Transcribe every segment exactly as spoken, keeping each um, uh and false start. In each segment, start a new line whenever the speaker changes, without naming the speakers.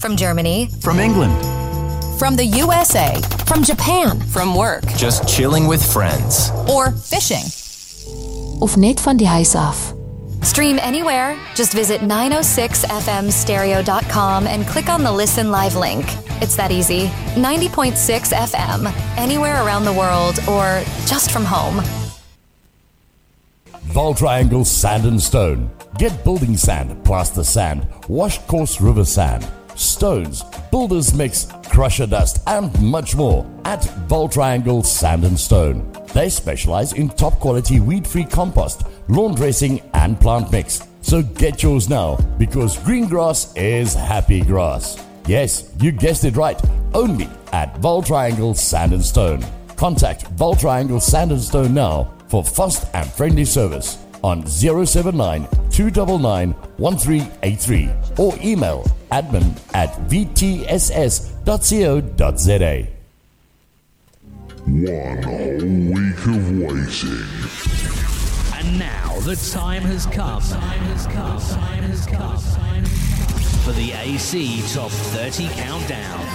From Germany.
From England.
From the U S A.
From Japan.
From work.
Just chilling with friends.
Or fishing.
Of net van die huis af.
Stream anywhere. Just visit nine oh six f m stereo dot com and click on the Listen Live link. It's that easy. ninety point six F M. Anywhere around the world or just from home.
Val Triangle Sand and Stone. Get building sand, plaster sand, washed coarse river sand, stones, builder's mix, crusher dust, and much more at Val Triangle Sand and Stone. They specialize in top quality weed-free compost, lawn dressing, and plant mix. So get yours now, because green grass is happy grass. Yes, you guessed it right. Only at Val Triangle Sand and Stone. Contact Val Triangle Sand and Stone now for fast and friendly service on zero seven nine, two nine nine, one three eight three or email admin at v t s s dot co dot z a.
One whole week of waiting.
And now the time has come. Time has come. Time has come. For the A C Top thirty Countdown.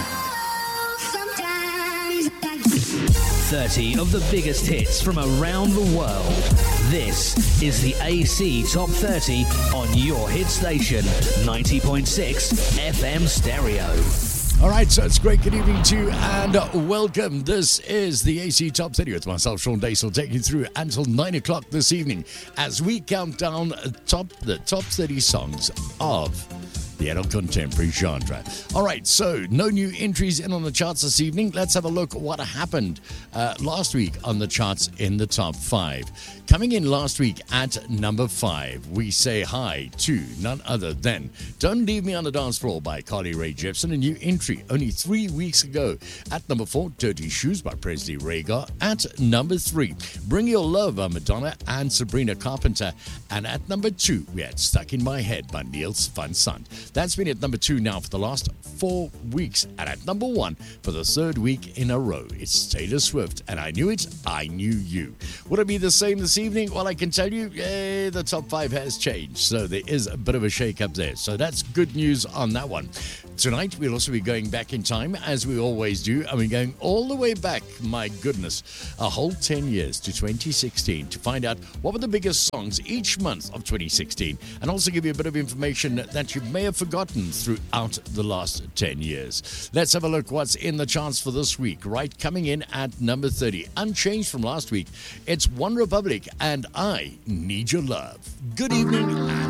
thirty of the biggest hits from around the world. This is the A C Top thirty on your hit station, ninety point six F M Stereo.
All right, so it's great. Good evening to you and welcome. This is the A C Top thirty with myself, Sean Daisel, taking you through until nine o'clock this evening as we count down top the top thirty songs of the adult contemporary genre. All right, so no new entries in on the charts this evening. Let's have a look at what happened uh, last week on the charts in the top five. Coming in last week at number five, we say hi to none other than Don't Leave Me on the Dance Floor by Carly Rae Jepsen, a new entry only three weeks ago. At number four, Dirty Shoes by Presley Rhaegar. At number three, Bring Your Love by Madonna and Sabrina Carpenter. And at number two, we had Stuck in My Head by Niels van Sant. That's been at number two now for the last four weeks. And at number one for the third week in a row, it's Taylor Swift. And I Knew It, I Knew You. Would it be the same this evening? Well, I can tell you, eh, the top five has changed. So there is a bit of a shake-up there. So that's good news on that one. Tonight, we'll also be going back in time, as we always do. And we're going all the way back, my goodness, a whole ten years to twenty sixteen to find out what were the biggest songs each month of twenty sixteen. And also give you a bit of information that you may have forgotten throughout the last ten years. Let's have a look what's in the charts for this week. Right, coming in at number thirty, unchanged from last week, it's One Republic and I Need Your Love. Good evening and